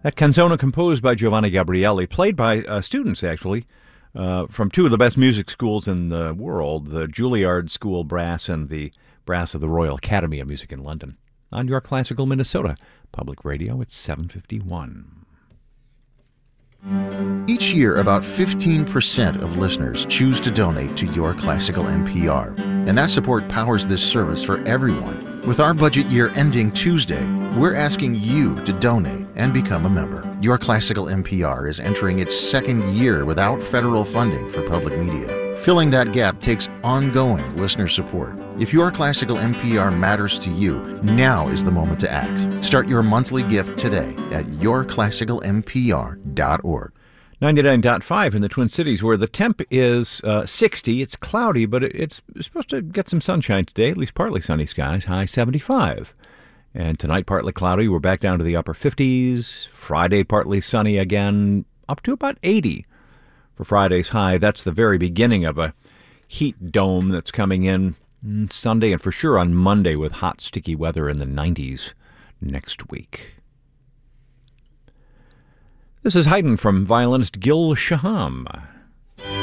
That canzone composed by Giovanni Gabrieli, played by students, actually, from two of the best music schools in the world, the Juilliard School Brass and the Brass of the Royal Academy of Music in London. On Your Classical Minnesota Public Radio, it's 7:51. Each year, about 15% of listeners choose to donate to Your Classical NPR, and that support powers this service for everyone. With our budget year ending Tuesday, we're asking you to donate and become a member. Your Classical NPR is entering its second year without federal funding for public media. Filling that gap takes ongoing listener support. If Your Classical NPR matters to you, now is the moment to act. Start your monthly gift today at yourclassicalnpr.org. 99.5 in the Twin Cities, where the temp is 60. It's cloudy, but it's supposed to get some sunshine today, at least partly sunny skies, high 75. And tonight, partly cloudy. We're back down to the upper 50s. Friday, partly sunny again, up to about 80 for Friday's high. That's the very beginning of a heat dome that's coming in Sunday and for sure on Monday with hot, sticky weather in the 90s next week. This is Haydn from violinist Gil Shaham.